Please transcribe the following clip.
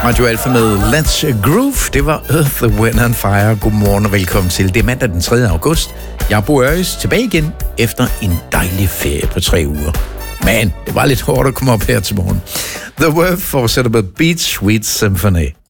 Radio Alfa med Let's Groove. Det var Earth, Wind and Fire. Godmorgen og velkommen til. Det er mandag den 3. august. Jeg er Bo Øres tilbage igen efter en dejlig ferie på 3 uger. Men det var lidt hårdt at komme op her til morgen. The Verve fortsætter med Beat Sweet Symphony.